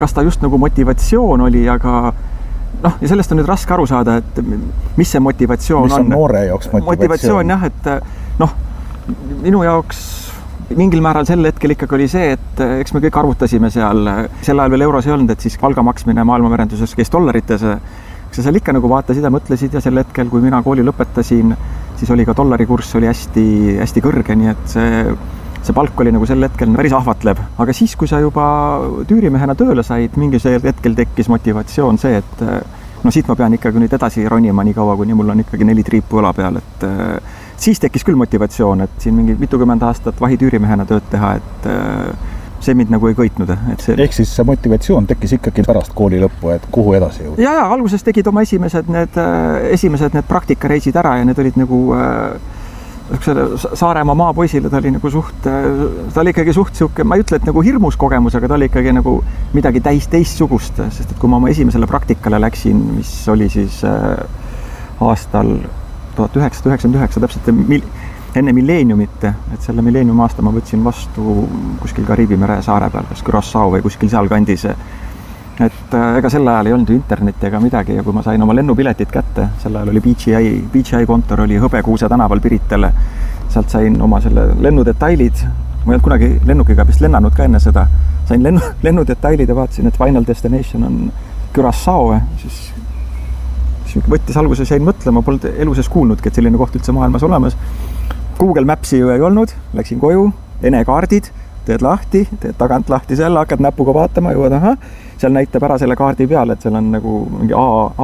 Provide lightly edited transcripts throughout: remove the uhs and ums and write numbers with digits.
kas ta just nagu motivatsioon oli, aga noh, ja sellest on nüüd raske aru saada, et mis see motivatsioon mis on noore jaoks motivatsioon jah, et noh, minu jaoks mingil määral sel hetkel ikkagi oli see, et eks me kõik arvutasime sel ajal veel euros ei olnud, et siis palga maksmine maailmamerenduses käis dollarites. Sa seal ikka nagu vaatasid ja mõtlesid ja sel hetkel, kui mina kooli lõpetasin, siis oli ka dollari kurss oli hästi kõrge, nii et see palk oli nagu sel hetkel päris ahvatleb. Aga siis, kui sa juba tüürimehena tööle said, mingisugusel hetkel tekkis motivatsioon see, et no siit ma pean ikkagi nüüd edasi ronima nii kaua, kuni mul on ikkagi 4 triipu õla peal, et siis tekkis küll motivatsioon, et siin mingi mitukümmend aastat vahitüürimehena tööd teha, et see mind nagu ei kõitnud. Ehk siis see motivatsioon tekkis ikkagi pärast kooli lõppu, et kuhu edasi jõuda? Ja, alguses tegid oma esimesed need praktikareisid ära ja need olid nagu Saaremaa maapoisile, ta oli nagu ta oli ikkagi suht siuke, ma ei ütle, et nagu hirmus kogemus, aga ta oli ikkagi nagu midagi teistsugust, sest et kui ma oma esimesele praktikale läksin, mis oli siis aastal 1999, täpselt enne milleeniumit, et selle milleeniumi aasta ma võtsin vastu kuskil Kariibi mere saare peal, kas Curaçao või kuskil seal kandis. Et ega sel ajal ei olnud ju internetti ega midagi ja kui ma sain oma lennupiletit kätte, sel ajal oli BGI kontor oli Hõbekuuse tänaval Piritel, sealt sain oma selle lennudetailid, ma ei olnud kunagi lennukiga vist lennanud ka enne seda, sain lennudetailid ja vaatasin, et final destination on Curaçao, siis võttis alguses jäin mõtlema, polnud eluses kuulnudki, et selline koht üldse maailmas olemas. Google Mapsi ju ei olnud, läksin koju, Ene-kaardid, teed lahti, teed tagant lahti selle, hakkad näpuga vaatama, jõuad, seal näitab ära selle kaardi peal, et seal on nagu mingi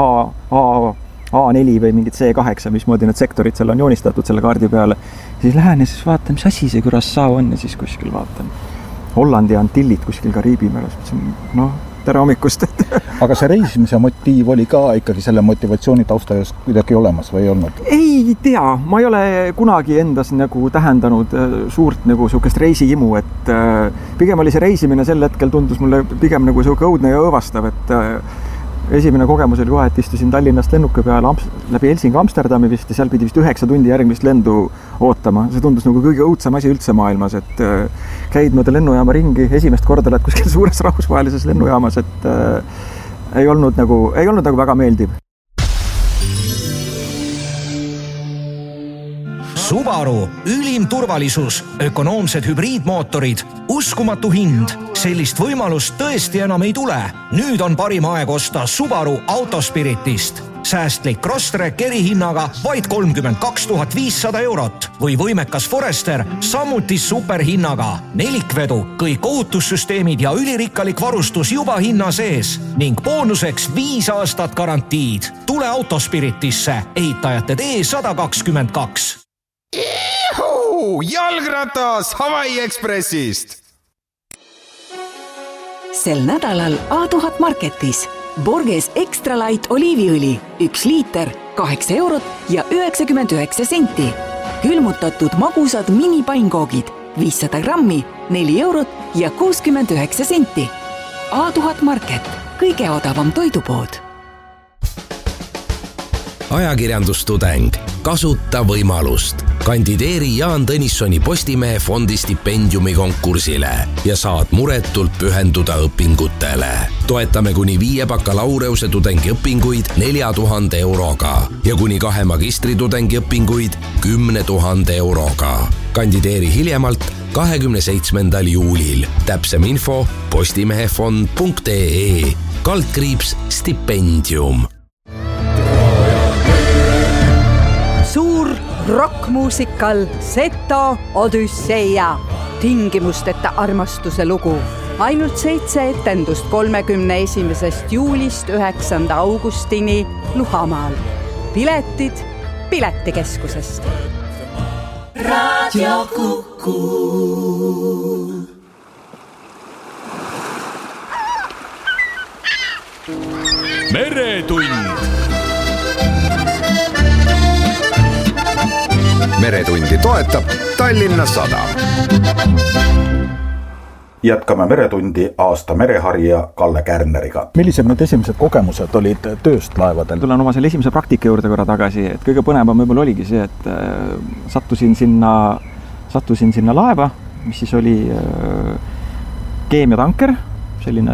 A4 või mingid C8, mismoodi need sektorid seal on joonistatud selle kaardi peale. Siis lähen ja siis vaatan, mis asi see Curaçao on ja siis kuskil vaatan. Hollandi Antillid kuskil Kariibi meres, tere hommikust. Aga see reisimise motiiv oli ka ikkagi selle motivatsiooni tausta just kuidagi olemas või ei olnud? Ei tea, ma ei ole kunagi endas nagu tähendanud suurt nagu sukest reisiimu, et pigem oli see reisimine sel hetkel tundus mulle pigem nagu siuke õudne ja õõvastav, et esimene kogemus oli kohe, et istusin Tallinnast lennuki peal läbi Helsingi Amsterdami vist ja seal pidi vist 9 tundi järgmist lendu ootama. See tundus nagu kõige õudsam asi üldse maailmas, et käid mööda lennujaama ringi, esimest korda oled kuskil suures rahvusvahelises lennujaamas, et ei olnud nagu väga meeldiv. Subaru, ülim turvalisus, ökonoomsed hübriidmootorid, uskumatu hind. Sellist võimalust tõesti enam ei tule. Nüüd on parim aeg osta Subaru Autospiritist. Säästlik Crosstrek erihinnaga vaid 32 500 eurot või võimekas Forester samuti superhinnaga. Nelikvedu, kõik ohutussüsteemid ja ülirikkalik varustus juba hinna sees ning boonuseks 5 aastat garantiid. Tule Autospiritisse, ehitajate tee 122. Jalgratas Hawaii Expressist! Sel nädalal A1000 Marketis Borges Extra Light oliiviõli 1 liiter 8 eurot ja 99 senti. Külmutatud magusad minipainkoogid 500 grammi 4 eurot ja 69 senti. A1000 Market, kõige odavam toidupood. Ajakirjandustudeng, kasuta võimalust. Kandideeri Jaan Tõnissoni Postimehe fondi stipendiumi konkursile ja saad muretult pühenduda õpingutele. Toetame kuni 5 bakalaureuse tudengiõpinguid 4000 euroga ja kuni 2 magistritudengiõpinguid 10 000 euroga. Kandideeri hiljemalt 27. juulil. Täpsem info postimehefond.ee /stipendium. Suur rockmuusikal Seto Odüsseia, tingimusteta armastuse lugu. Ainult 7 etendust 31. juulist 9. augustini Luhamaal. Piletid Piletikeskusest. Radio Kuku. Meretund. Meretundi toetab Tallinna Sadam. Jätkame Meretundi aasta mereharja Kalle Kärneriga. Millised need esimesed kogemused olid tööst laevadel? Tulen oma selle esimese praktika juurde korra tagasi, et kõige põnevam võib-olla oligi see, et sattusin sinna laeva, mis siis oli keemiatanker. selline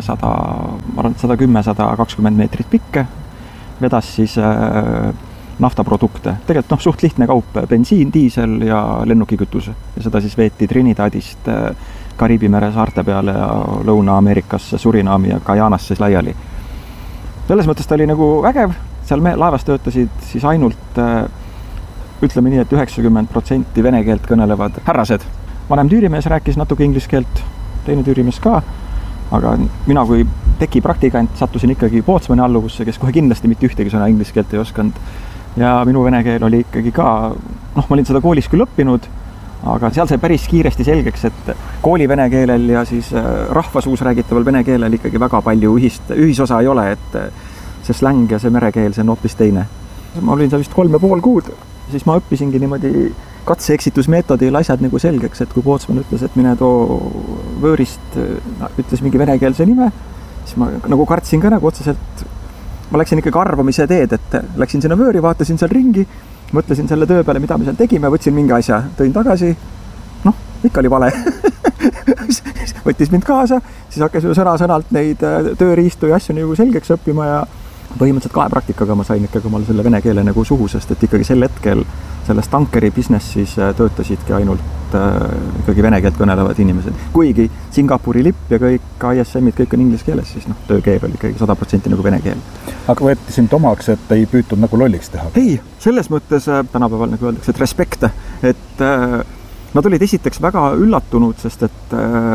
110-120 meetrit pikke, vedas siis naftaprodukte. Tegelikult suht lihtne kaup, bensiin, diisel ja lennukikütus. Ja seda siis veeti Trinidadist Kariibi mere saarte peale ja Lõuna-Ameerikasse, Surinaami ja Guyanasse laiali. Selles mõttes ta oli nagu vägev, seal laevas töötasid siis ainult, ütleme nii, et 90% vene keelt kõnelevad härrased. Vanem tüürimees rääkis natuke inglise keelt, teine tüürimees ka, aga mina kui teki praktikant sattusin ikkagi Pootsmani alluvusse, kes kohe kindlasti mitte ühtegi sõna inglise keelt ei osanud. Ja minu vene keel oli ikkagi ka, ma olin seda koolis küll õppinud, aga seal sai päris kiiresti selgeks, et kooli vene keelel ja siis rahvasuus räägitaval vene keelel ikkagi väga palju ühisosa ei ole, et see släng ja see merekeel, see on hoopis teine. Ma olin seal vist 3,5 kuud, siis ma õppisingi niimoodi katse-eksitusmeetodil asjad nagu selgeks, et kui Pootsman ütles, et mine too võõrist, ütles mingi venekeelse nime, siis ma nagu kartsin ka nagu otseselt, ma läksin ikkagi arvamise teed, et läksin sinna võõri, vaatasin seal ringi, mõtlesin selle töö peale, mida me seal tegime, võtsin mingi asja, tõin tagasi, ikka oli vale. Võttis mind kaasa, siis hakkas ju sõna-sõnalt neid tööriistu ja asju nagu selgeks õppima ja põhimõtteliselt 2 praktikaga ma sain ikkagi omal selle vene keele nagu suhu, sest et ikkagi sel hetkel selles tankeri businessis töötasidki ainult ikkagi vene keelt kõnelevad inimesed. Kuigi Singapuri lipp ja kõik ISM-id kõik on inglise keeles, siis töökeel oli ikkagi 100% nagu vene keel. Aga võeti sind omaks, et ei püütud nagu lolliks teha? Ei, selles mõttes tänapäeval nagu öeldakse, et respekte, et nad olid esiteks väga üllatunud, sest et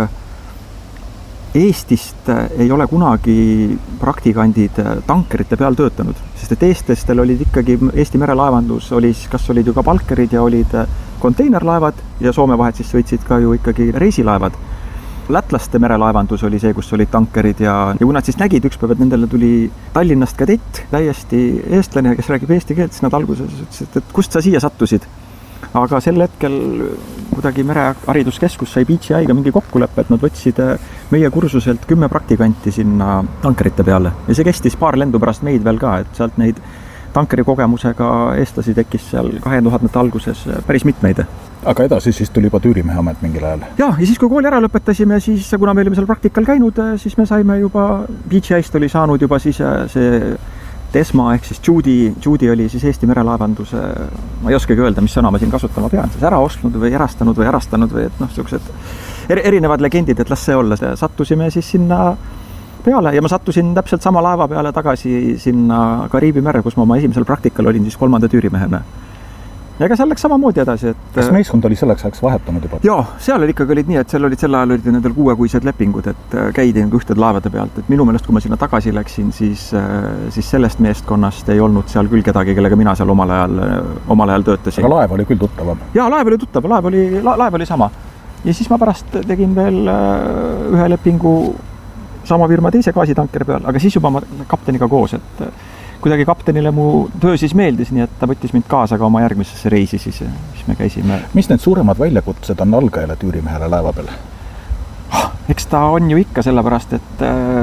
Eestist ei ole kunagi praktikandid tankerite peal töötanud, sest et eestlastel olid ikkagi, Eesti merelaevandus kas olid ju ka palkerid ja olid konteinerlaevad ja Soome vahet siis sõitsid ka ju ikkagi reisilaevad. Lätlaste merelaevandus oli see, kus olid tankerid ja kui nad siis nägid ükspäev, et nendele tuli Tallinnast kadett, täiesti eestlane, kes räägib eesti keelt, siis nad alguses ütlesid, et kust sa siia sattusid. Aga sel hetkel kuidagi merehariduskeskus sai BCI-ga mingi kokkuleppe, et nad võtsid meie kursuselt 10 praktikanti sinna tankerite peale. Ja see kestis paar lendu pärast meid veel ka, et sealt neid tankeri kogemusega eestlasi tekkis seal 2000-ndate alguses päris mitmeid. Aga edasi siis tuli juba tüürimehe amet mingil ajal? Ja siis kui kooli ära lõpetasime, siis kuna me olime seal praktikal käinud, siis me saime juba, BCI-st oli saanud juba siis see Desma ehk siis Judy oli siis Eesti merelaevanduse, ma ei oskagi öelda, mis sõna ma siin kasutama pean, siis ära ostnud või erastanud või et sellised erinevad legendid, et las see olla. Sattusime siis sinna peale ja ma sattusin täpselt sama laeva peale tagasi sinna Kariibi merre, kus ma oma esimesel praktikal olin siis 3. tüürimehena. Ja ega seal läks samamoodi edasi, et kas meeskond oli selleks ajaks vahetanud juba? Jaa, seal ikkagi olid nii, et seal olid sel ajal olid nendel 6-kuised lepingud, et käidi ühted laevade pealt, et minu meelest, kui ma sinna tagasi läksin, siis sellest meeskonnast ei olnud seal küll kedagi, kellega mina seal omal ajal töötasin. Aga laev oli küll tuttavam? Jaa, laev oli tuttav, laev oli sama. Ja siis ma pärast tegin veel ühe lepingu sama firma teise gaasitankeri peal, aga siis juba ma kapteniga koos, et kuidagi kaptenile mu töö siis meeldis, nii et ta võttis mind kaasa ka oma järgmisesse reisi siis me käisime. Mis need suuremad väljakutsed on algajale tüürimehele laeva peal? Eks ta on ju ikka sellepärast, et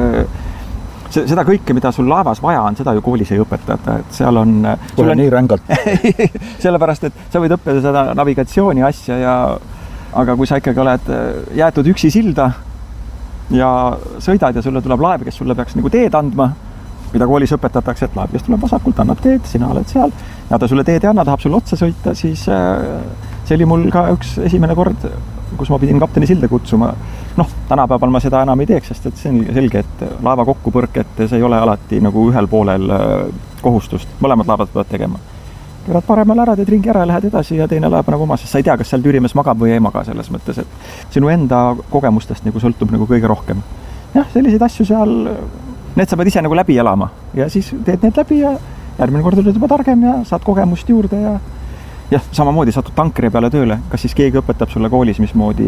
seda kõike, mida sul laevas vaja on, seda ju koolis ei õpetata, et seal on... nii rängalt. Sellepärast, et sa võid õppida seda navigatsiooni asja aga kui sa ikkagi oled jäetud üksi silda ja sõidad ja sulle tuleb laev, kes sulle peaks nagu teed andma, mida koolis õpetatakse, et laev, kes tuleb vasakult, annab teed, sina oled seal ja ta sulle teed ei anna, tahab sulle otsa sõita, siis see oli mul ka üks esimene kord, kus ma pidin kapteni silda kutsuma. Tänapäeval ma seda enam ei teeks, sest et see on selge, et laeva kokkupõrket see ei ole alati nagu ühel poolel kohustust. Mõlemad laevad peavad tegema. Keerad paremale ära, teed ringi ära ja lähed edasi ja teine laev nagu oma, sest sa ei tea, kas seal tüürimees magab või ei maga selles mõttes, et sinu enda kogemustest nagu sõltub nagu kõige rohkem. Jah, selliseid asju seal, need sa pead ise nagu läbi elama ja siis teed need läbi ja järgmine kord oled juba targem ja saad kogemust juurde ja samamoodi satud tankeri peale tööle, kas siis keegi õpetab sulle koolis, mismoodi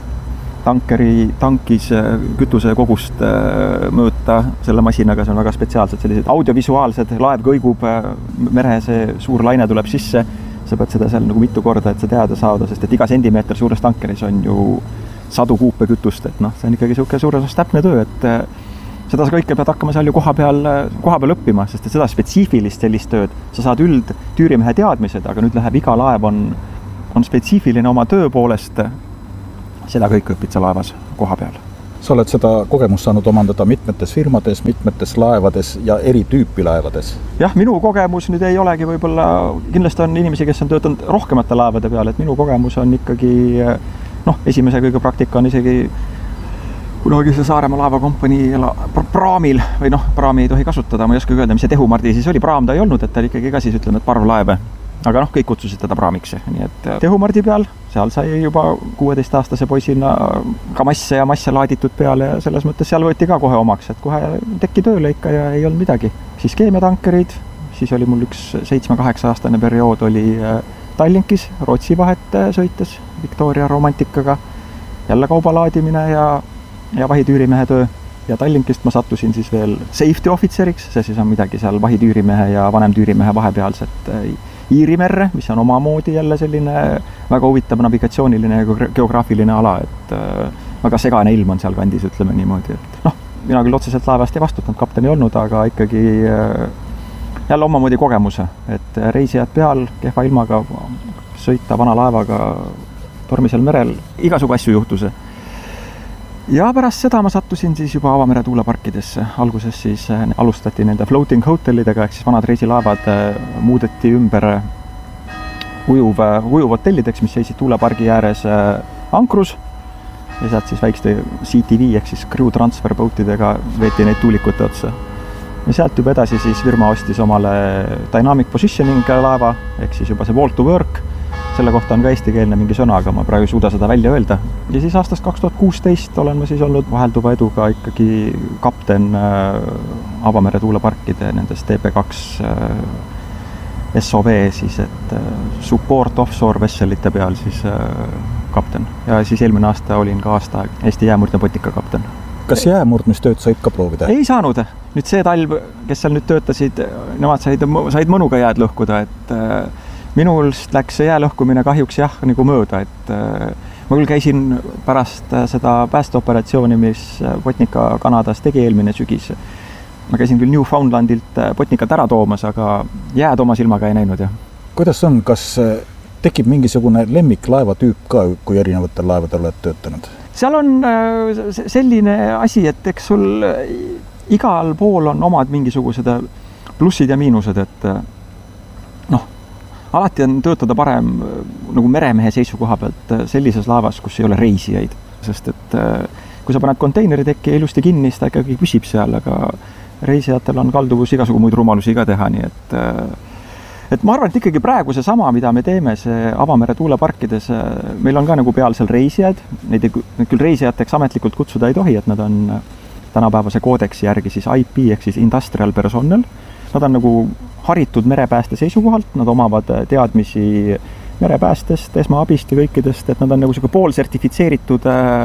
tankis kütuse kogust mõõta selle masinaga, see on väga spetsiaalsed sellised audiovisuaalsed, laev kõigub, mere see suur laine tuleb sisse, sa pead seda seal nagu mitu korda, et sa teada saada, sest et iga sentimeeter suures tankeris on ju sadu kuupe kütust, et see on ikkagi selline suures osas täpne töö, et seda sa kõike pead hakkama seal ju koha peal õppima, sest et seda spetsiifilist sellist tööd, sa saad tüürimehe teadmised, aga nüüd läheb iga laev on spetsiifiline oma töö poolest, seda kõik õpid sa laevas koha peal. Sa oled seda kogemust saanud omandada mitmetes firmades, mitmetes laevades ja eri tüüpi laevades. Jah, minu kogemus nüüd ei olegi võib-olla, kindlasti on inimesi, kes on töötanud rohkemate laevade peale, et minu kogemus on ikkagi, esimese kõige praktika on isegi kunagi see Saaremaa laevakompanii praamil, või praami ei tohi kasutada, ma ei oska öelda, mis see Tehumardi siis oli, praam ta ei olnud, et ta oli ikkagi ka siis ütleme, et parvlaev. Aga kõik kutsusid teda praamiks, nii et Tehumardi peal, seal sai juba 16-aastase poisina ka masse ja masse laaditud peale ja selles mõttes seal võeti ka kohe omaks, et kohe teki tööle ikka ja ei olnud midagi. Siis keemiatankerid, siis oli mul üks 7-8-aastane periood oli Tallinkis, Rootsi vahet sõites Victoria romantikaga, jälle kaubalaadimine ja vahitüürimehe töö. Ja Tallinkist ma sattusin siis veel safety officeriks, see siis on midagi seal vahitüürimehe ja vanemtüürimehe vahepealset Iirimerre, mis on omamoodi jälle selline väga huvitav navigatsiooniline ja geograafiline ala, et väga segane ilm on seal kandis, ütleme niimoodi, et mina küll otseselt laevast ei vastutanud, kapten ei olnud, aga ikkagi jälle omamoodi kogemuse, et reisijad peal, kehva ilmaga, sõita vana laevaga tormisel merel, igasugu asju juhtuse. Ja pärast seda ma sattusin siis juba avamere tuuleparkidesse. Alguses siis alustati nende floating hotellidega, ehk siis vanad reisilaevad muudeti ümber ujuvhotellideks, mis seisid tuulepargi ääres ankrus. Ja sealt siis väikeste CTV ehk siis crew transfer boatidega veeti neid tuulikute otsa. Ja sealt juba edasi siis firma ostis omale dynamic positioning laeva, ehk siis juba see wall to work. Selle kohta on ka eestikeelne mingi sõna, aga ma praegu ei suuda seda välja öelda. Ja siis aastast 2016 olen ma siis olnud vahelduva eduga ikkagi kapten avamere tuuleparkide nendest TP2 SOV siis, et support offshore vesselite peal siis kapten. Ja siis eelmine aasta olin ka aasta Eesti jäämurdnepotika kapten. Kas jäämurdmistööd said ka proovida? Ei saanud. Nüüd see talv, kes seal nüüd töötasid, nemad said mõnuga jääd lõhkuda, et minulst läks see jäälõhkumine kahjuks nagu mööda, et ma küll käisin pärast seda päästeoperatsiooni, mis Botnica Kanadas tegi eelmine sügis. Ma käisin küll Newfoundlandilt Botnicat ära toomas, aga jääd oma silmaga ei näinud. Kuidas on, kas tekib mingisugune lemmiklaevatüüp ka, kui erinevatel laevadel oled töötanud? Seal on selline asi, et eks sul igal pool on omad mingisugused plussid ja miinused, et alati on töötada parem nagu meremehe seisukoha pealt sellises laevas, kus ei ole reisijaid. Sest et kui sa paned konteineritekki ilusti kinni, siis ta ikkagi püsib seal, aga reisijatel on kalduvus igasugu muid rumalusi ka teha, nii et ma arvan, et ikkagi praegu see sama, mida me teeme, see avamere tuuleparkides, meil on ka nagu peal seal reisijad, neid küll reisijateks ametlikult kutsuda ei tohi, et nad on tänapäevase koodeksi järgi siis IP ehk siis industrial personnel. Nad on nagu haritud merepääste seisukohalt, nad omavad teadmisi merepäästest, esmaabist ja kõikidest, et nad on nagu pool sertifitseeritud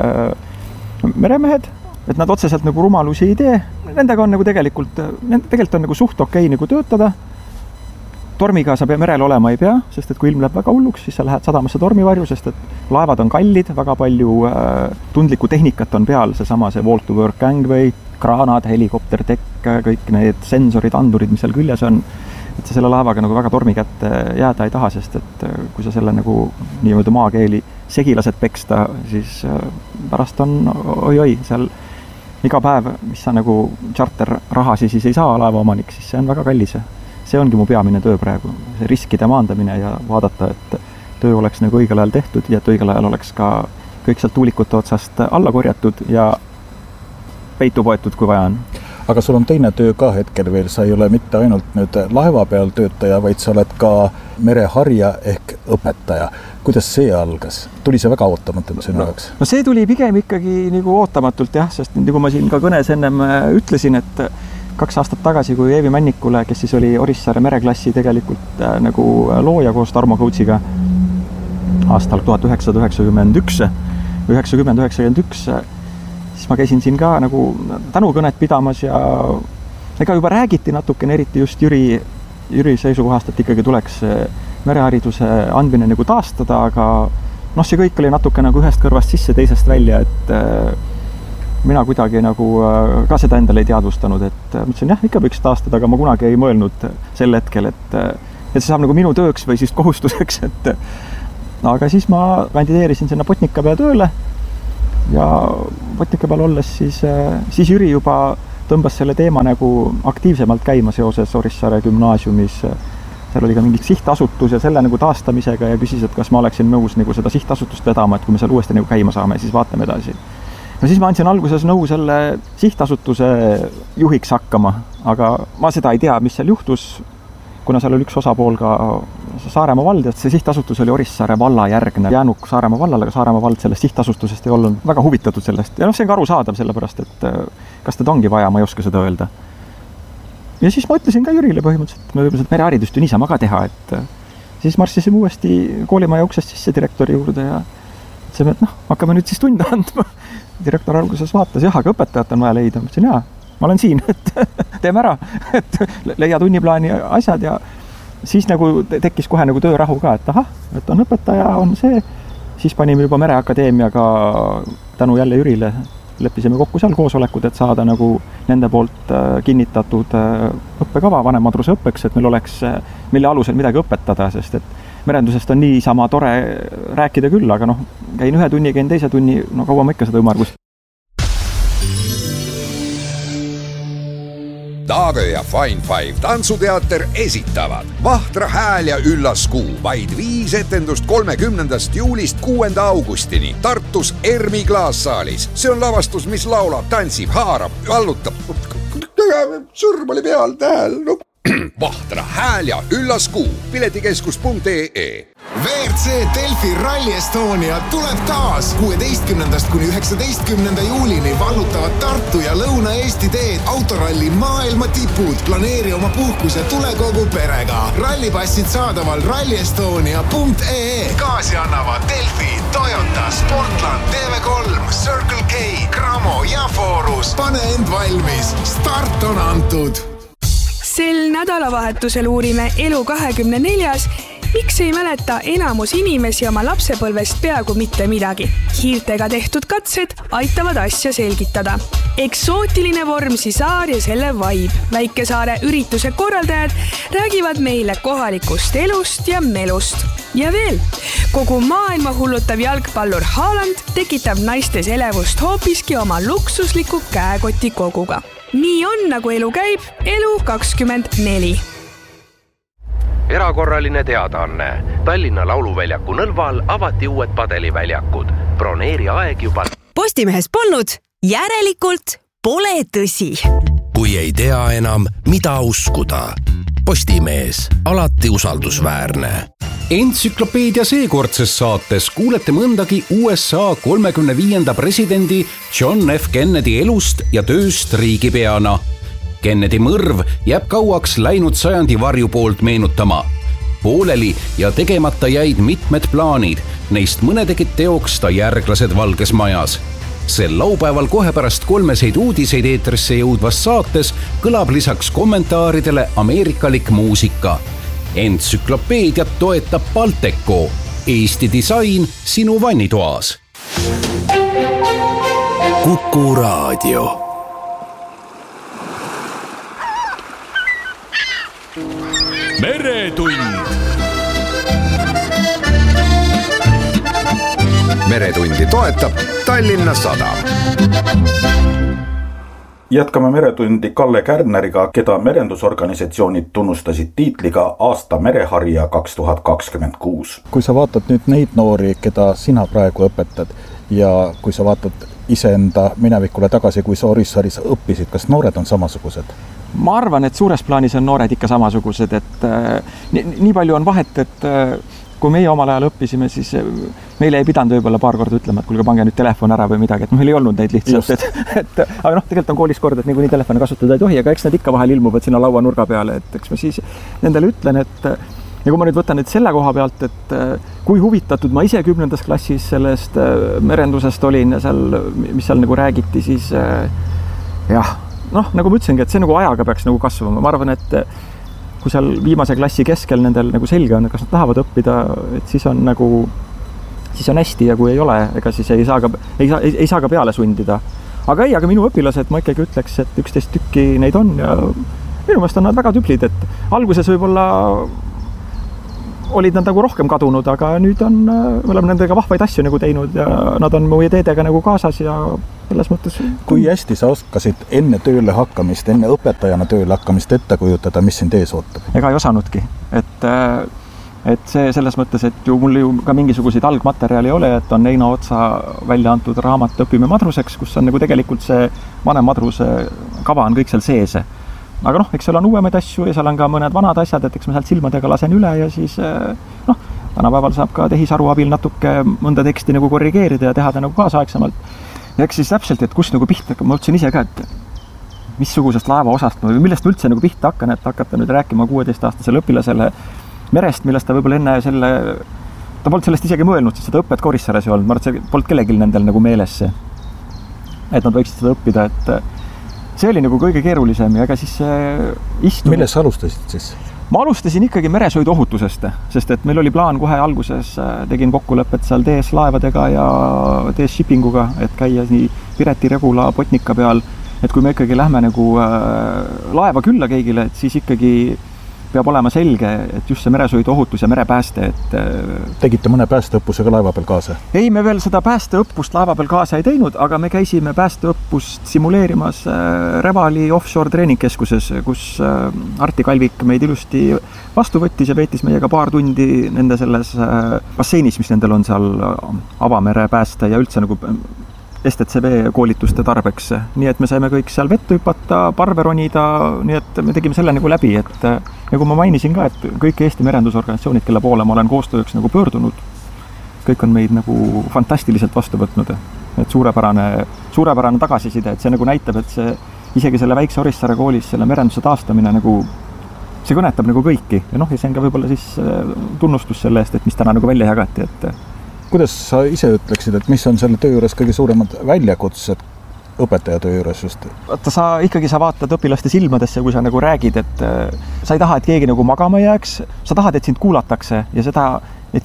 meremehed, et nad otseselt nagu rumalusi ei tee. Nendega on nagu tegelikult on nagu suht okei nagu töötada. Tormiga sa merel olema ei pea, sest et kui ilm läheb väga hulluks, siis sa lähed sadamasse tormivarju, sest et laevad on kallid, väga palju tundlikku tehnikat on peal, see wall to work gangway, kraanad, helikoptertekk, kõik need sensorid, andurid, mis seal küljes on, et sa selle laevaga nagu väga tormi kätte jääda ei taha, sest et kui sa selle nagu niimoodi maakeeli segilased peksta, siis pärast on oi, seal iga päev, mis sa nagu charter rahasi siis ei saa laeva omanik, siis see on väga kallis. See ongi mu peamine töö praegu, see riskide maandamine ja vaadata, et töö oleks nagu õigel ajal tehtud ja et õigel ajal oleks ka kõik sealt tuulikute otsast alla korjatud ja peitu poetud, kui vaja on. Aga sul on teine töö ka hetkel veel, sa ei ole mitte ainult nüüd laeva peal töötaja, vaid sa oled ka mereharja ehk õpetaja. Kuidas see algas? Tuli see väga ootamatult sinu jaoks? No see tuli pigem ikkagi nagu ootamatult jah, sest nagu ma siin ka kõnes ennem ütlesin, et 2 aastat tagasi, kui Eevi Männikule, kes siis oli Orissaare mereklassi tegelikult nagu looja koos Tarmo Kõutsiga aastal 1991 või 90-91, siis ma käisin siin ka nagu tänukõnet pidamas ja ega juba räägiti natukene, eriti just Jüri seisukohast, et ikkagi tuleks merehariduse andmine nagu taastada, aga see kõik oli natuke nagu ühest kõrvast sisse, teisest välja, et mina kuidagi nagu ka seda endale ei teadvustanud, et mõtlesin, jah, ikka võiks taastada, aga ma kunagi ei mõelnud sel hetkel, et see saab nagu minu tööks või siis kohustuseks, et aga siis ma kandideerisin sinna Botnica peale tööle ja Potnika peal olles siis Jüri juba tõmbas selle teema nagu aktiivsemalt käima seoses Orissaare gümnaasiumis. Seal oli ka mingi sihtasutus ja selle nagu taastamisega ja küsis, et kas ma oleksin nõus nagu seda sihtasutust vedama, et kui me seal uuesti nagu käima saame, siis vaatame edasi. No siis ma andsin alguses nõu selle sihtasutuse juhiks hakkama, aga ma seda ei tea, mis seal juhtus, kuna seal oli üks osapool ka Saaremaa vald, et see sihtasutus oli Orissaare valla järgne jäänuk Saaremaa vallale, aga Saaremaa vald sellest sihtasutusest ei olnud väga huvitatud sellest. Ja see on ka arusaadav sellepärast, et kas teda ongi vaja, ma ei oska seda öelda. Ja siis ma ütlesin ka Jürile põhimõtteliselt, et mereharidust ju niisama ka teha, et siis marssisime uuesti koolimaja uksest sisse direktori juurde ja ütlesime, et hakkame nüüd siis tunde andma. Direktor alguses vaatas, aga õpetajat on vaja leida. Ma ütlesin, ma olen siin, et teeme ära, et leia tunniplaani asjad ja siis nagu tekkis kohe nagu töörahu ka, et on õpetaja, on see. Siis panime juba Mereakadeemiaga tänu jälle Jürile, leppisime kokku seal koosolekud, et saada nagu nende poolt kinnitatud õppekava vanemadruse õppeks, et meil oleks, mille alusel midagi õpetada, sest et merendusest on nii sama tore rääkida küll, aga käin ühe tunni, käin teise tunni, kaua ma ikka seda ümmargust. Taagö ja Fine Five tantsuteater esitavad Vahtra hääl ja üllas kuu. Vaid 5 etendust 30. juulist 6. augustini Tartus Ermi klaassaalis. See on lavastus, mis laulab, tantsib, haarab, vallutab. Sõrm oli peal tähel. Vahtra hääl ja üllas kuu. Piletikeskus.ee WRC Delfi Rally Estonia tuleb taas 16. kuni 19. juulini vallutavad Tartu ja Lõuna-Eesti teed autoralli maailma tipud. Planeeri oma puhkus ja tule kogu perega. Rallipassid saadaval rallyestonia.ee. Kaasi annavad Delfi, Toyota, Sportland, TV3, Circle K, Cramo ja Forus. Pane end valmis. Start on antud. Sel nädalavahetusel uurime Elu24, miks ei mäleta enamus inimesi oma lapsepõlvest peaaegu mitte midagi. Hiirtega tehtud katsed aitavad asja selgitada. Eksootiline Vormsi saar ja selle vibe. Väikesaare ürituse korraldajad räägivad meile kohalikust elust ja melust. Ja veel, kogu maailma hullutav jalgpallur Haaland tekitab naistes elevust hoopiski oma luksusliku käekoti koguga. Nii on, nagu elu käib, Elu24. Erakorraline teadaanne. Tallinna Lauluväljaku Nõlval avati uued padeliväljakud. Broneeri aeg juba. Postimehes polnud, järelikult pole tõsi. Kui ei tea enam, mida uskuda. Postimees, alati usaldusväärne. Entsüklopeedia seekordses saates kuulete mõndagi USA 35. presidendi John F. Kennedy elust ja tööst riigipeana. Kennedy mõrv jääb kauaks läinud sajandi varju poolt meenutama. Pooleli ja tegemata jäid mitmed plaanid, neist mõne tegid teoks ta järglased Valges Majas. Sel laupäeval kohe pärast 3 uudiseid eetrisse jõudvas saates kõlab lisaks kommentaaridele ameerikalik muusika. Entsüklopeediat toetab Balteco, Eesti disain sinu vannitoas. Kuku Raadio. Meretund. Meretundi toetab Tallinna Sadam. Jätkame Meretundi Kalle Kärneriga, keda merendusorganisatsioonid tunnustasid tiitliga Aasta mereharja 2026. Kui sa vaatad nüüd neid noori, keda sina praegu õpetad ja kui sa vaatad iseenda minevikule tagasi, kui sa Orissaaris õppisid, kas noored on samasugused? Ma arvan, et suures plaanis on noored ikka samasugused, et nii palju on vahet, et kui meie omal ajal õppisime, siis meile ei pidanud võib-olla paar korda ütlema, et kuulge, pange nüüd telefon ära või midagi, et meil ei olnud neid lihtsalt, aga tegelikult on koolis kord, et nii telefoni kasutada ei tohi, aga eks need ikka vahel ilmuvad sinna laua nurga peale, et eks ma siis nendele ütlen, et ja kui ma nüüd võtan nüüd selle koha pealt, et kui huvitatud ma ise 10. klassis sellest merendusest olin ja seal, mis seal nagu räägiti, siis jah, nagu ma ütlesingi, et see nagu ajaga peaks nagu kasvama. Ma arvan, et kui seal viimase klassi keskel nendel nagu selge on, kas nad tahavad õppida, et siis on nagu, siis on hästi ja kui ei ole, ega siis ei saa ka peale sundida. Aga minu õpilased, ma ikkagi ütleks, et 11 tükki neid on ja minu meelest on nad väga tüblid, et alguses võib-olla olid nad nagu rohkem kadunud, aga nüüd me oleme nendega vahvaid asju nagu teinud ja nad on mu ideedega nagu kaasas ja selles mõttes. Kui hästi sa oskasid enne tööle hakkamist, enne õpetajana tööle hakkamist ette kujutada, mis sind ees ootab? Ega ei osanudki, et see selles mõttes, et mul ju ka mingisuguseid algmaterjali ei ole, et on Eino Otsa välja antud raamat Õpime madruseks, kus on nagu tegelikult see vanem madruse kava on kõik seal sees. Aga eks seal on uuemaid asju ja seal on ka mõned vanad asjad, et eks ma sealt silmadega lasen üle ja siis tänapäeval saab ka tehisaru abil natuke mõnda teksti nagu korrigeerida ja teha ta nagu kaasaegsemalt. Ja eks siis täpselt, et kus nagu pihta, ma mõtlesin ise ka, et missugusest laeva osast või millest üldse nagu pihta hakkan, et hakata nüüd rääkima 16-aastasele õpilasele merest, millest ta võib-olla enne ta polnud sellest isegi mõelnud, sest seda õpet ka Orissaares ei olnud, ma arvan, et see polnud kellelgi nendel nagu meeles see, et nad võiksid seda õppida, et see oli nagu kõige keerulisem ja ega siis Milles sa alustasid siis? Ma alustasin ikkagi meresõiduohutusest, sest et meil oli plaan kohe alguses, tegin kokkulepet seal TS laevadega ja TS shippinguga, et käia nii Pireti, Regula, Botnica peal, et kui me ikkagi lähme nagu laeva külla keegile, et siis ikkagi peab olema selge, et just see meresõiduohutus ja merepääste, et Tegite mõne päästeõppusega laeva peal kaasa? Ei, me veel seda päästeõppust laeva peal kaasa ei teinud, aga me käisime päästeõppust simuleerimas Revali offshore treeningkeskuses, kus Arti Kalvik meid ilusti vastu võttis ja veetis meiega paar tundi nende selles basseinis, mis nendel on seal avamere pääste ja üldse nagu STCV koolituste tarbeks. Nii et me saime kõik seal vettu hüpata, parve ronida, nii et me tegime selle nagu läbi, et nagu ma mainisin ka, et kõik Eesti merendusorganisatsioonid, kelle poole ma olen koostööks nagu pöördunud, kõik on meid nagu fantastiliselt vastu võtnud. Et suurepärane tagasiside, et see nagu näitab, et see isegi selle väikse Orissaare koolis selle merenduse taastamine nagu see kõnetab nagu kõiki ja ja see on ka võib-olla siis tunnustus selle eest, et mis täna nagu välja jagati, et Kuidas sa ise ütleksid, et mis on selle töö juures kõige suuremad väljakutsed õpetaja töö juures just? Sa vaatad õpilaste silmadesse, kui sa nagu räägid, et sa ei taha, et keegi nagu magama jääks, sa tahad, et sind kuulatakse ja seda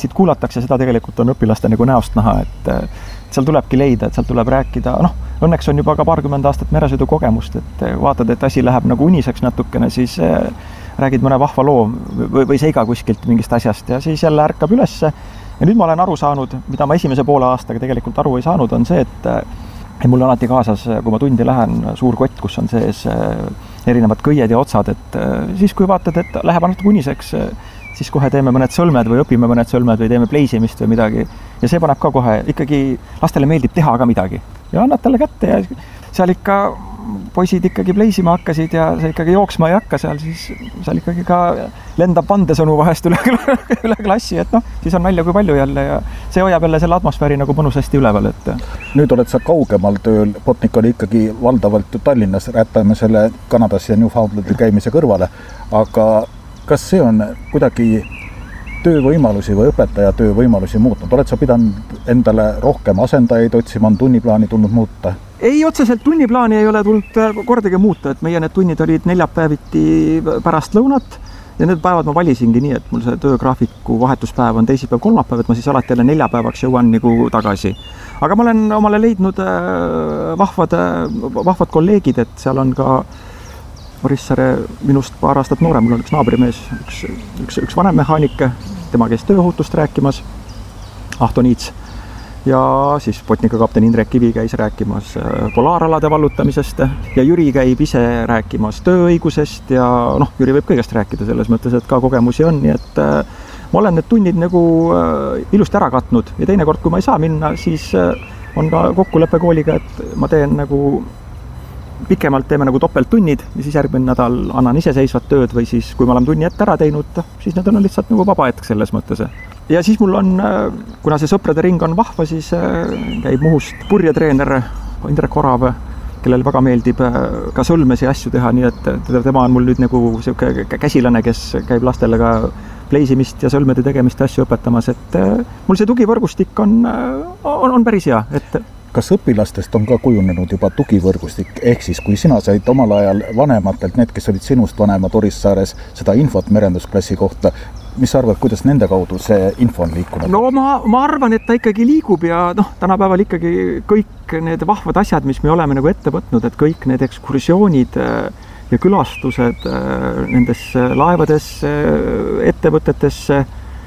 tegelikult on õpilaste nagu näost näha, et seal tulebki leida, et seal tuleb rääkida, õnneks on juba ka paarkümmend aastat meresõidu kogemust, et vaatad, et asi läheb nagu uniseks natukene, siis räägid mõne vahva loo või seiga kuskilt mingist asjast ja siis jälle ärkab ülesse. Ja nüüd ma olen aru saanud, mida ma esimese poole aastaga tegelikult aru ei saanud, on see, et mul on alati kaasas, kui ma tundi lähen, suur kott, kus on sees erinevad kõied ja otsad, et siis kui vaatad, et läheb natuke uniseks, siis kohe teeme mõned sõlmed või õpime mõned sõlmed või teeme pleisimist või midagi. Ja see paneb ka kohe, ikkagi lastele meeldib teha ka midagi. Ja annad talle kätte ja seal ikka poisid ikkagi pleisima hakkasid ja see ikkagi jooksma ei hakka seal, siis seal ikkagi ka lendab vandesõnu vahest üle klassi, et siis on nalja kui palju jälle ja see hoiab jälle selle atmosfääri nagu mõnusasti üleval, et Nüüd oled sa kaugemal tööl, Botnica oli ikkagi valdavalt Tallinnas, rätame selle Kanadas ja Newfoundlandi käimise kõrvale, aga kas see on kuidagi töövõimalusi või õpetaja töövõimalusi muutnud? Oled sa pidanud endale rohkem asendajaid otsima, on tunniplaani tulnud muuta? Ei, otseselt tunniplaani ei ole tulnud kordagi muuta, et meie need tunnid olid neljapäeviti pärast lõunat ja need päevad ma valisingi nii, et mul see töögraafiku vahetuspäev on teisipäev, kolmapäev, et ma siis alati jälle neljapäevaks jõuan nagu tagasi. Aga ma olen omale leidnud vahvad kolleegid, et seal on ka Orissaare minust paar aastat noorem, mul on üks naabrimees, üks vanem mehaanik, tema käis tööohutust rääkimas, Ahto Niits. Ja siis Botnica kapten Indrek Kivi käis rääkimas polaaralade vallutamisest ja Jüri käib ise rääkimas tööõigusest ja Jüri võib kõigest rääkida selles mõttes, et ka kogemusi on, nii et ma olen need tunnid nagu ilusti ära katnud ja teinekord, kui ma ei saa minna, siis on ka kokkuleppe kooliga, et ma teen nagu pikemalt teeme nagu topelttunnid ja siis järgmine nädal annan iseseisvat tööd või siis, kui ma olen tunni ette ära teinud, siis need on lihtsalt nagu vaba hetk selles mõttes. Ja siis mul on, kuna see sõprade ring on vahva, siis käib Muhust purjetreener Indrek Orav, kellel väga meeldib ka sõlmesi asju teha, nii et tema on mul nüüd nagu selline käsilane, kes käib lastele ka pleisimist ja sõlmede tegemist asju õpetamas, et mul see tugivõrgustik on päris hea, et Kas õpilastest on ka kujunenud juba tugivõrgustik, ehk siis kui sina said omal ajal vanematelt, need, kes olid sinust vanemad Orissaares, seda infot merendusklassi kohta, mis sa arvad, kuidas nende kaudu see info on liikunud? No ma arvan, et ta ikkagi liigub ja tänapäeval ikkagi kõik need vahvad asjad, mis me oleme nagu ette võtnud, et kõik need ekskursioonid ja külastused nendesse laevadesse, ettevõtetesse,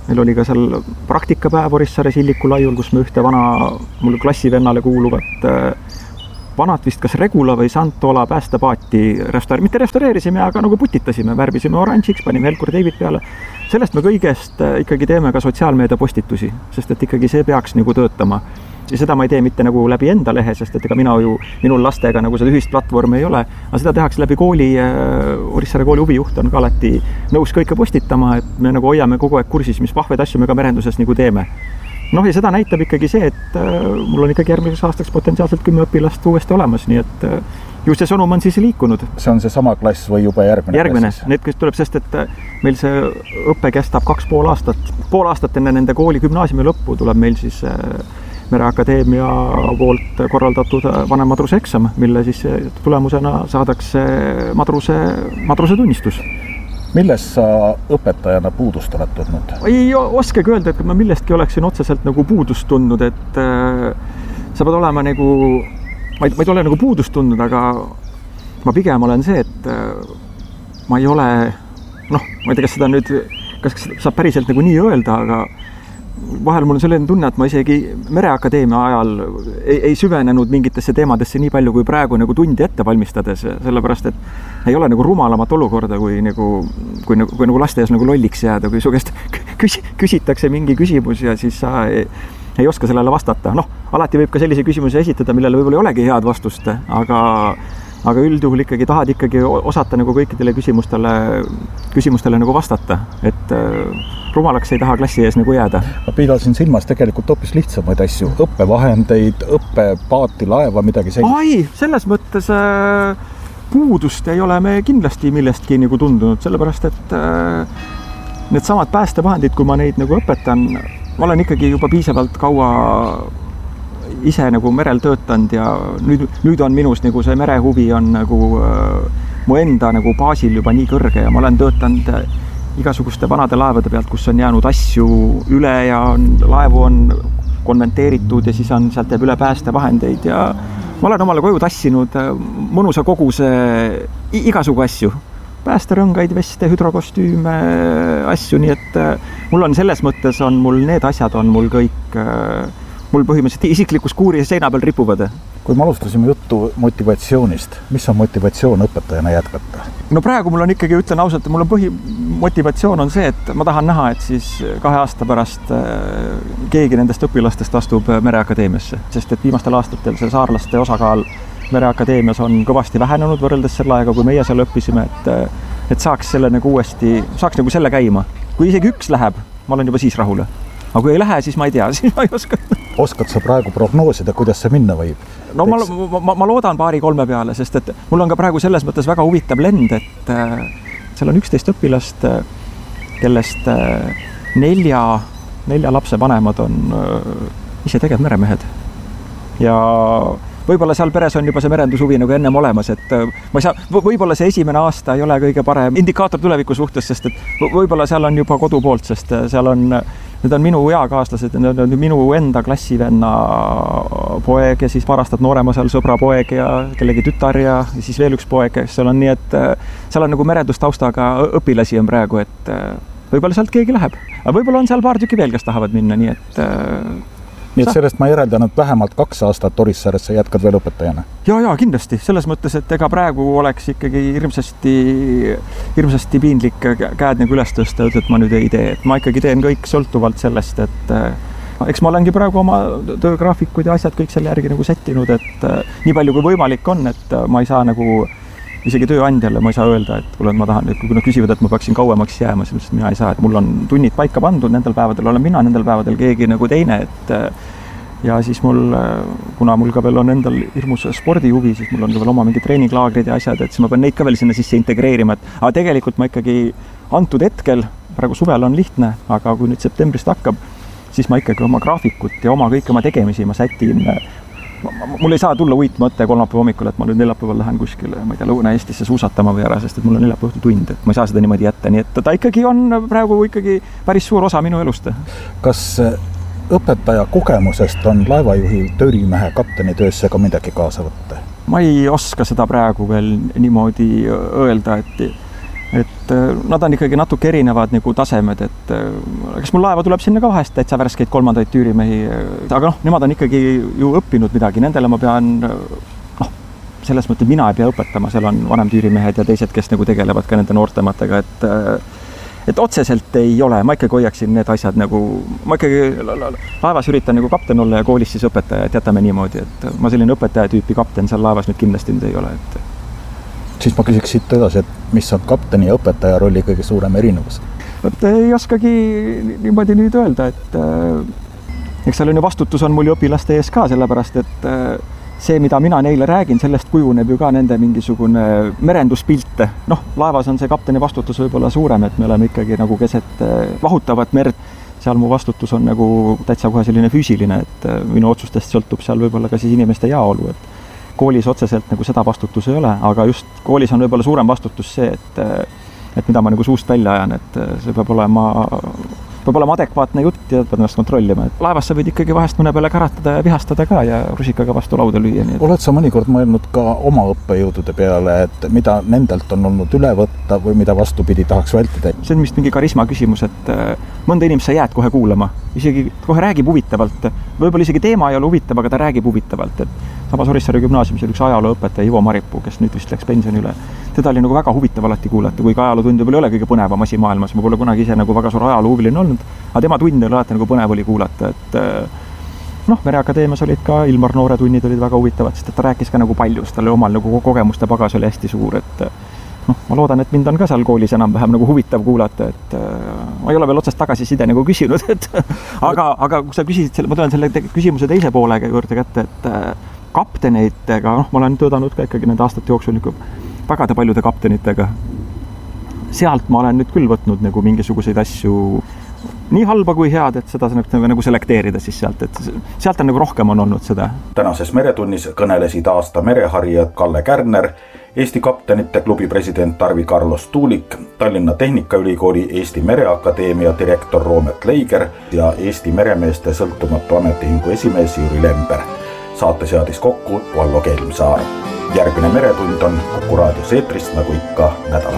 meil oli ka seal praktikapäev Orissaare Silliku laiul, kus me ühte mul klassivennale kuuluvat vanat vist kas Regula või Santola päästepaati mitte restaureerisime, aga nagu putitasime, värvisime oranžiks, panime Helkur teibid peale. Sellest me kõigest ikkagi teeme ka sotsiaalmeedia postitusi, sest et ikkagi see peaks nagu töötama. Ja seda ma ei tee mitte nagu läbi enda lehe, sest et ega minul lastega nagu seda ühist platvormi ei ole, aga seda tehakse läbi kooli, Orissaare kooli huvijuht on ka alati nõus kõike postitama, et me nagu hoiame kogu aeg kursis, mis vahveid asju me ka merenduses nagu teeme. Ja seda näitab ikkagi see, et mul on ikkagi järgmiseks aastaks potentsiaalselt 10 õpilast uuesti olemas, nii et ju see sõnum on siis liikunud. See on see sama klass või juba järgmine klass? Need, kes tuleb, sest et meil see õpe kestab 2,5 aastat. Pool aastat enne nende kooli gümnaasiumi lõppu tuleb meil siis Mereakadeemia poolt korraldatud vanemmadruse eksam, mille siis tulemusena saadakse madruse tunnistus. Milles sa õpetajana puudust oled tundnud? Ei oskagi öelda, et ma millestki oleksin otseselt nagu puudust tundnud, et sa pead olema nagu, ma ei ole nagu puudust tundnud, aga ma pigem olen see, et ma ei ole, ma ei tea, kas seda nüüd, kas saab päriselt nagu nii öelda, aga vahel mul on selline tunne, et ma isegi Mereakadeemia ajal ei süvenenud mingitesse teemadesse nii palju kui praegu nagu tundi ette valmistades, sellepärast et ei ole nagu rumalamat olukorda, kui nagu lasteaias nagu lolliks jääda, kui su käest küsitakse mingi küsimus ja siis sa ei oska sellele vastata. Alati võib ka sellise küsimuse esitada, millele võib-olla ei olegi head vastust, aga üldjuhul ikkagi tahad ikkagi osata nagu kõikidele küsimustele nagu vastata, et rumalaks ei taha klassi ees nagu jääda. Ma pidasin silmas tegelikult hoopis lihtsamaid asju, õppevahendeid, õppepaati, laeva, midagi sellist. Selles mõttes puudust ei ole me kindlasti millestki nagu tundunud, sellepärast et need samad päästevahendid, kui ma neid nagu õpetan, ma olen ikkagi juba piisavalt kaua ise nagu merel töötanud ja nüüd on minus nagu see merehuvi on nagu mu enda nagu baasil juba nii kõrge ja ma olen töötanud igasuguste vanade laevade pealt, kus on jäänud asju üle ja laevu on konventeeritud ja siis on sealt jääb üle päästevahendeid ja ma olen omale koju tassinud mõnusa koguse igasugu asju. Päästerõngaid, veste, hüdrokostüüme, asju, nii et mul on selles mõttes on mul need asjad on mul kõik mul põhimõtteliselt isiklikus kuuri seina peal ripuvad. Kui me alustasime juttu motivatsioonist, mis on motivatsioon õpetajana jätkata? Praegu mul on ikkagi, ütlen ausalt, mul on põhimotivatsioon on see, et ma tahan näha, et siis 2 aasta pärast keegi nendest õpilastest astub Mereakadeemiasse, sest et viimastel aastatel see saarlaste osakaal Mereakadeemias on kõvasti vähenenud võrreldes selle aega, kui meie seal õppisime, et saaks selle nagu uuesti, saaks nagu selle käima. Kui isegi 1 läheb, ma olen juba siis rahule. Aga kui ei lähe, siis ma ei tea, siis ma ei oska. Oskad sa praegu prognoosida, kuidas see minna võib? Ma loodan 2-3 peale, sest et mul on ka praegu selles mõttes väga huvitav lend, et seal on 11 õpilast, kellest 4 lapse vanemad on ise tegevmeremehed. Ja võib-olla seal peres on juba see merendushuvi nagu ennem olemas, et ma ei saa, võib-olla see esimene aasta ei ole kõige parem indikaator tuleviku suhtes, sest et võib-olla seal on juba kodu poolt, sest seal on, need on minu eakaaslased, need on minu enda klassivenna poeg ja siis paar aastat noorema seal sõbra poeg ja kellegi tütar ja siis veel 1 poeg, kes seal on nii, et seal on nagu merendustaustaga õpilasi on praegu, et võib-olla sealt keegi läheb, aga võib-olla on seal paar tükki veel, kes tahavad minna, nii et sellest ma järeldan, et vähemalt 2 aastat Orissaares sa jätkad veel õpetajana. Ja, kindlasti. Selles mõttes, et ega praegu oleks ikkagi hirmsasti piinlik käed nagu üles tõsta, et ma nüüd ei tee. Et ma ikkagi teen kõik sõltuvalt sellest, et eks ma olengi praegu oma töögraafikud ja asjad kõik selle järgi nagu sättinud, et nii palju kui võimalik on, et ma ei saa nagu isegi tööandjale ma ei saa öelda, et ma tahan, et kui nad küsivad, et ma peaksin kauemaks jääma, siis mina ei saa, et mul on tunnid paika pandud, nendel päevadel olen mina, nendel päevadel keegi nagu teine, et ja siis kuna mul ka veel on endal hirmus spordihuvi, siis mul on ka veel oma mingi treeninglaagrid ja asjad, et siis ma pean neid ka veel sinna sisse integreerima, aga tegelikult ma ikkagi antud hetkel, praegu suvel on lihtne, aga kui nüüd septembrist hakkab, siis ma ikkagi oma graafikut ja kõik oma tegemisi ma sätin. Mul ei saa tulla uitmõtte kolmapäeva hommikul, et ma nüüd neljapäeval lähen kuskile, ma ei tea, Lõuna-Eestisse suusatama või ära, sest et mul on neljapäeva õhtul tund, et ma ei saa seda niimoodi jätta, nii et ta ikkagi on praegu ikkagi päris suur osa minu elust. Kas õpetaja kogemusest on laevajuhil töörimehe kapteni töösse ka midagi kaasa võtta? Ma ei oska seda praegu veel niimoodi öelda, et et nad on ikkagi natuke erinevad nagu tasemed, et kas mul laeva tuleb sinna ka vahest täitsa värskeid kolmandaid tüürimehi, aga nemad on ikkagi ju õppinud midagi, nendele ma pean, selles mõttes mina ei pea õpetama, seal on vanem tüürimehed ja teised, kes nagu tegelevad ka nende noortematega, et otseselt ei ole, ma ikkagi hoiaksin need asjad nagu, ma ikkagi laevas üritan nagu kapten olla ja koolis siis õpetaja, et jätame niimoodi, et ma selline õpetaja tüüpi kapten seal laevas nüüd kindlasti nüüd ei ole, et siis ma küsiks siit edasi, et mis on kapteni ja õpetaja rolli kõige suurem erinevus? Ei oskagi niimoodi nüüd öelda, et eks seal on ju vastutus on mul ju õpilaste ees ka, sellepärast et see, mida mina neile räägin, sellest kujuneb ju ka nende mingisugune merenduspilte. Laevas on see kapteni vastutus võib-olla suurem, et me oleme ikkagi nagu keset vahutavat merd, seal mu vastutus on nagu täitsa kohe selline füüsiline, et minu otsustest sõltub seal võib-olla ka siis inimeste jaolu, et koolis otseselt nagu seda vastutus ei ole, aga just koolis on võib-olla suurem vastutus see, et mida ma nagu suust välja ajan, et see peab olema adekvaatne jutt ja peab ennast kontrollima. Et laevas sa võid ikkagi vahest mõne peale käratada ja vihastada ka ja rusikaga vastu lauda lüüa. Oled sa mõnikord mõelnud ka oma õppejõudude peale, et mida nendelt on olnud üle võtta või mida vastupidi tahaks vältida? See on vist mingi karisma küsimus, et mõnda inimest sa jääd kohe kuulama, isegi kohe räägib huvitavalt, võib-olla isegi teema ei ole huvitav, aga ta räägib huvitavalt, et samas Orissaare gümnaasiumis oli üks ajalooõpetaja Ivo Maripuu, kes nüüd vist läks pensioni üle. Teda oli nagu väga huvitav alati kuulata, kui ka ajalootund võib-olla ei ole kõige põnevam asi maailmas, ma pole kunagi ise nagu väga suur ajaloohuviline olnud, aga tema tunde oli alati nagu põnev oli kuulata, et Mereakadeemias olid ka Ilmar Noore tunnid olid väga huvitavad, sest ta rääkis ka nagu palju, sest tal omal nagu kogemuste pagas oli hästi suur, et ma loodan, et mind on ka seal koolis enam-vähem nagu huvitav kuulata, et ma ei ole veel otsest tagasiside nagu küsinud, et aga kui sa küsisid, ma tulen selle küsimuse teise poole juurde kätte, et kapteneitega, ma olen töötanud ka ikkagi nende aastate jooksul nagu vägade paljude kaptenitega. Sealt ma olen nüüd küll võtnud nagu mingisuguseid asju nii halba kui head, et seda nagu selekteerida siis sealt, et sealt on nagu rohkem on olnud seda. Tänases Meretunnis kõnelesid aasta mereharijad Kalle Kärner, Eesti kaptenite klubi president Tarvi Carlos Tuulik, Tallinna Tehnikaülikooli Eesti Mereakadeemia direktor Roomet Leiger ja Eesti Meremeeste sõltumatu ametiühingu esimees Jüri Lember. Saate seadis kokku Vallo Kelmsaar. Järgmine Meretund Kuku raadios eetrist nagu ikka nädala